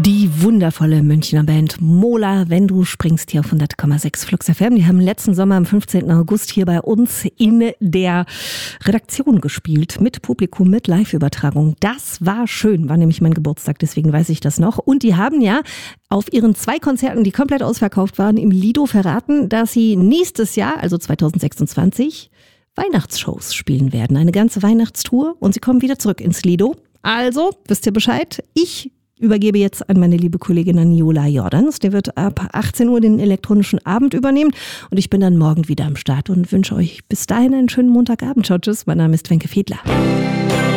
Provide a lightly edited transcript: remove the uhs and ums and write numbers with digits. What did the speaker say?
Die wundervolle Münchner Band Mola, wenn du springst, hier auf 100,6 Flux FM. Die haben letzten Sommer am 15. August hier bei uns in der Redaktion gespielt. Mit Publikum, mit Live-Übertragung. Das war schön, war nämlich mein Geburtstag, deswegen weiß ich das noch. Und die haben ja auf ihren 2 Konzerten, die komplett ausverkauft waren, im Lido verraten, dass sie nächstes Jahr, also 2026, Weihnachtsshows spielen werden. Eine ganze Weihnachtstour und sie kommen wieder zurück ins Lido. Also, wisst ihr Bescheid? Ich übergebe jetzt an meine liebe Kollegin Aniola Jordans. Der wird ab 18 Uhr den elektronischen Abend übernehmen und ich bin dann morgen wieder am Start und wünsche euch bis dahin einen schönen Montagabend. Ciao, tschüss. Mein Name ist Wenke Fiedler.